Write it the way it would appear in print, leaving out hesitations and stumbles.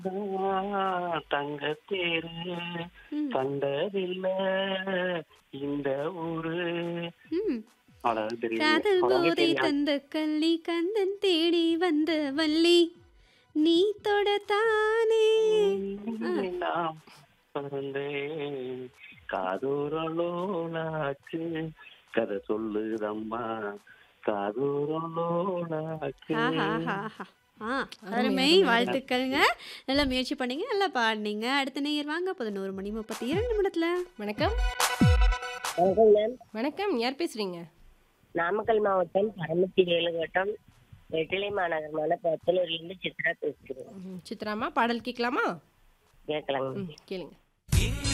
தங்கத்தேரு ம். கண்டதில்ல இந்த ஊரு. ம். அவ்வளவுதான் தெரியுது. காதல் அவ்வளவுதான் போதை தெரியும். தந்த கள்ளி கந்தன் தேடி வந்த வள்ளி நீ தொடத்தானே. ஆ. நாம் பிறந்தேன் காதூரலோலாச்சு கதை சொல்லுதம்மா காதூரலோலாச்சு. ஆஹாஹாஹா. ஆ, அருமை, அருமை. அருமை, அருமை. வாழ்த்துக்கள்ங்க. நல்லா முயற்சி பண்ணீங்க. நல்லா பாடுனீங்க. அடுத்த நேயர் வாங்க. 11 மணி 32 நிமிடத்துல. வணக்கம். வணக்கம் மேம். வணக்கம். யார் பேசுறீங்க? நாமக்கல் மாவட்டம் பரமத்தி வேலுவட்டம் வெற்றிலை மாநகர் மணப்பத்திலிருந்து சித்ரா பேசுகிறேன். சித்ராமா பாடல் கேட்கலாமா? கேட்கலாங்க. கேளுங்க.